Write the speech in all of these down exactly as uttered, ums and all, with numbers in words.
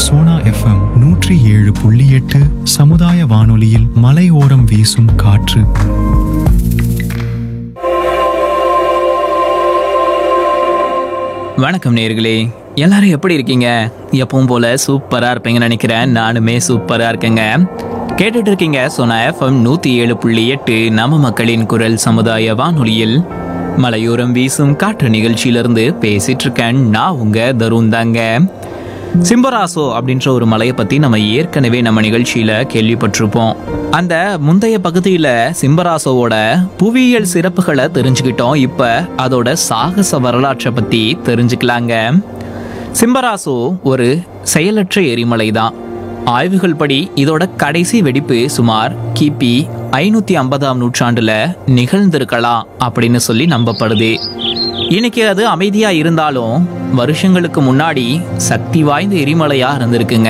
Sona FM நூற்றி ஏழு புள்ளி எட்டு சமுதாய வானொலியில் மலையோரம் வீசும் காற்று. வணக்கம் நேயர்களே, எல்லாரும் எப்படி இருக்கீங்க? எப்பவும் போல சூப்பரா இருப்பீங்கன்னு நினைக்கிறேன். நானுமே சூப்பரா இருக்கேங்க. கேட்டுட்டு இருக்கீங்க சோனா எஃப்எம் நூத்தி ஏழு புள்ளி எட்டு நம்ம மக்களின் குரல் சமுதாய வானொலியில் மலையோரம் வீசும் காற்று நிகழ்ச்சியிலிருந்து பேசிட்டு இருக்கேன். நான் உங்க தருண் தாங்க. சிம்பராசோ அப்படின்ற ஒரு மலையை பத்தி நம்ம ஏற்கனவே நம்ம நிகழ்ச்சியில கேள்விப்பட்டிருப்போம். அந்த முந்தைய பகுதியில சிம்பராசோவோட புவியியல் சிறப்புகளை தெரிஞ்சுக்கிட்டோம். இப்ப அதோட சாகச வரலாற்றை பத்தி தெரிஞ்சுக்கலாங்க. சிம்பராசோ ஒரு செயலற்ற எரிமலை தான். ஆய்வுகள் படி இதோட கடைசி வெடிப்பு சுமார் கிபி ஐநூத்தி ஐம்பதாம் நூற்றாண்டுல நிகழ்ந்திருக்கலாம் அப்படின்னு சொல்லி நம்பப்படுது. இன்னைக்கு அது அமைதியா இருந்தாலும் வருஷங்களுக்கு முன்னாடி சக்தி வாய்ந்த எரிமலையா இருந்திருக்குங்க.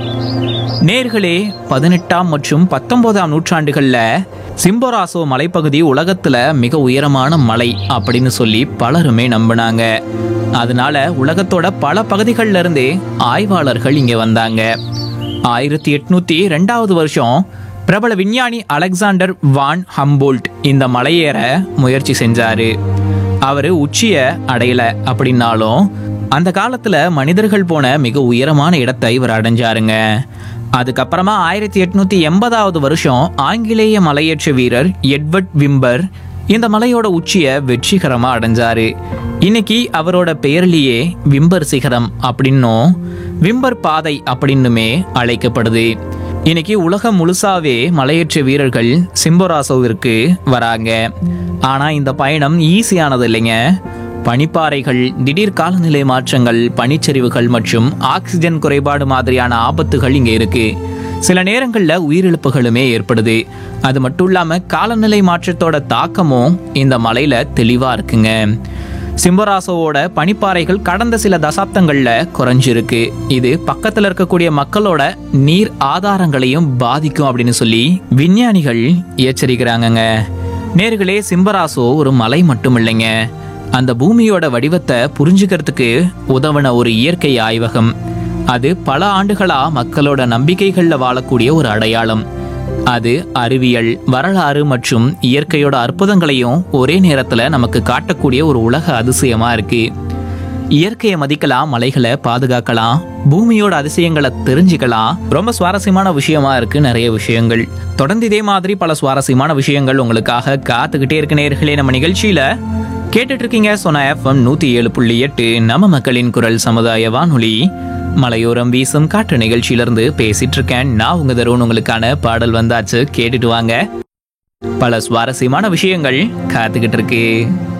நேர்களே, பதினெட்டாம் மற்றும் பத்தொன்பதாம் நூற்றாண்டுகள்ல சிம்பராசோ மலைப்பகுதி உலகத்துல மிக உயரமான மலை அப்படின்னு சொல்லி பலருமே நம்பினாங்க. அதனால உலகத்தோட பல பகுதிகள்ல இருந்து ஆய்வாளர்கள் இங்க வந்தாங்க. ஆயிரத்தி எட்நூத்தி ரெண்டாவது வருஷம் பிரபல விஞ்ஞானி அலெக்சாண்டர் வான் ஹம்போல்ட் இந்த மலையேற முயற்சி செஞ்சாரு. அவரு உச்சிய அடையல அப்படின்னாலும் அந்த காலத்துல மனிதர்கள் போன மிக உயரமான இடத்தை இவர் அடைஞ்சாருங்க. அதுக்கப்புறமா ஆயிரத்தி எட்நூத்தி எண்பதாவது வருஷம் ஆங்கிலேய மலையேற்ற வீரர் எட்வர்ட் விம்பர் இந்த மலையோட உச்சிய வெற்றிகரமா அடைஞ்சாரு. இன்னைக்கு அவரோட பெயர்லயே விம்பர் சிகரம் அப்படின்னும் விம்பர் பாதை அப்படின்னுமே அழைக்கப்படுது. இன்னைக்கு உலகம் முழுசாவே மலையேற்ற வீரர்கள் சிம்பராசோவிற்கு வராங்க. ஆனா இந்த பயணம் ஈஸியானது இல்லைங்க. பனிப்பாறைகள், திடீர் காலநிலை மாற்றங்கள், பனிச்சரிவுகள் மற்றும் ஆக்சிஜன் குறைபாடு மாதிரியான ஆபத்துகள் இங்க இருக்கு. சில நேரங்கள்ல உயிரிழப்புகளுமே ஏற்படுது. அது மட்டும் இல்லாம காலநிலை மாற்றத்தோட தாக்கமும் இந்த மலையில தெளிவா இருக்குங்க. சிம்பராசோவோட பனிப்பாறைகள் கடந்த சில தசாப்தங்கள்ல குறைஞ்சிருக்கு. இது பக்கத்துல இருக்கக்கூடிய மக்களோட நீர் ஆதாரங்களையும் பாதிக்கும் அப்படின்னு சொல்லி விஞ்ஞானிகள் எச்சரிக்கிறாங்கங்க. நேர்களே, சிம்பராசோ ஒரு மலை மட்டும் இல்லைங்க. அந்த பூமியோட வடிவத்தை புரிஞ்சுக்கிறதுக்கு உதவின ஒரு இயற்கை ஆய்வகம். அது பல ஆண்டுகளா மக்களோட நம்பிக்கைகள்ல வாழக்கூடிய ஒரு அடையாளம். அது அறிவியல், வரலாறு மற்றும் இயற்கையோட அற்புதங்களையும் ஒரே நேரத்துல நமக்கு காட்டக்கூடிய ஒரு உலக அதிசயமா இருக்கு. இயற்கையை மதிக்கலாம், மலைகளை பாதுகாக்கலாம், பூமியோட அதிசயங்களை தெரிஞ்சுக்கலாம். ரொம்ப சுவாரஸ்யமான விஷயமா இருக்கு நிறைய விஷயங்கள். தொடர்ந்து இதே மாதிரி பல சுவாரஸ்யமான விஷயங்கள் உங்களுக்காக காத்துக்கிட்டே இருக்கு நேர்களே. நம்ம நிகழ்ச்சியில கேட்டுட்டு இருக்கீங்க சோனா எஃப்எம் நூத்தி ஏழு புள்ளி எட்டு நம்ம மக்களின் குரல் சமுதாய வானொலி மலையோரம் வீசும் காற்று நிகழ்ச்சியிலிருந்து பேசிட்டு இருக்கேன். நான் உங்க தருண். உங்களுக்கான பாடல் வந்தாச்சு, கேட்டுட்டு வாங்க. பல சுவாரஸ்யமான விஷயங்கள் காத்துக்கிட்டு இருக்கு.